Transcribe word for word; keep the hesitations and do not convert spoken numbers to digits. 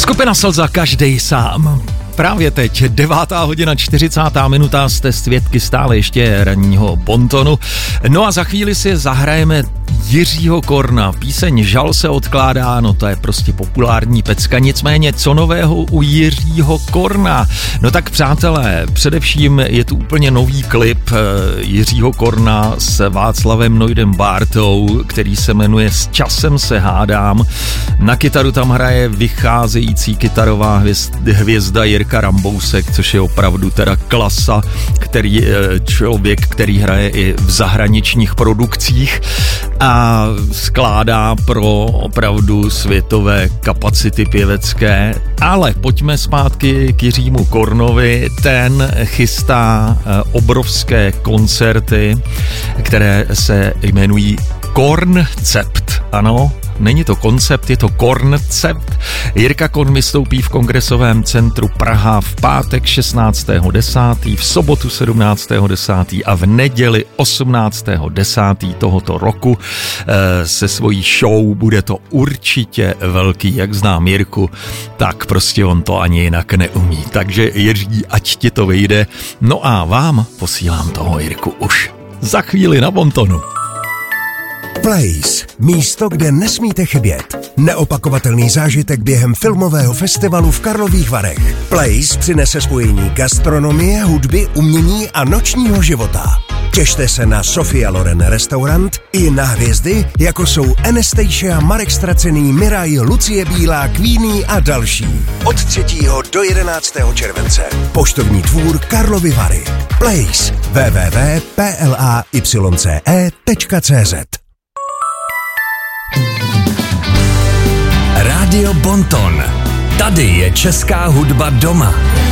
Skupina Slza, každej sám. Právě teď, devátá hodina čtyřicátá minuta, jste svědky stále ještě ranního bontonu. No a za chvíli si zahrajeme Jiřího Korna. Píseň Žal se odkládá, no to je prostě populární pecka. Nicméně, co nového u Jiřího Korna? No tak přátelé, především je tu úplně nový klip Jiřího Korna s Václavem Nojdem Bártou, který se jmenuje S časem se hádám. Na kytaru tam hraje vycházející kytarová hvězda, hvězda Jirka Rambousek, což je opravdu teda klasa, který člověk, který hraje i v zahraničních produkcích a skládá pro opravdu světové kapacity pěvecké. Ale pojďme zpátky k Jiřímu Kornovi. Ten chystá obrovské koncerty, které se jmenují Korncept. Ano, není to koncept, je to Korncept. Jirka Korn vystoupí v Kongresovém centru Praha v pátek šestnáctého desátého v sobotu sedmnáctého desátého a v neděli osmnáctého desátého tohoto roku e, se svojí show. Bude to určitě velký, jak znám Jirku, tak prostě on to ani jinak neumí. Takže Jiří, ať ti to vyjde. No a vám posílám toho Jirku už za chvíli na bontonu. Place. Místo, kde nesmíte chybět. Neopakovatelný zážitek během filmového festivalu v Karlových Varech. Place přinese spojení gastronomie, hudby, umění a nočního života. Těšte se na Sofia Loren restaurant i na hvězdy, jako jsou Anastasia, Marek Stracený, Miraj, Lucie Bílá, Queenie a další. Od třetího do jedenáctého července. Poštovní dvůr Karlovy Vary. Place. w w w tečka p l a y c e tečka c z Rádio Bonton. Tady je česká hudba doma.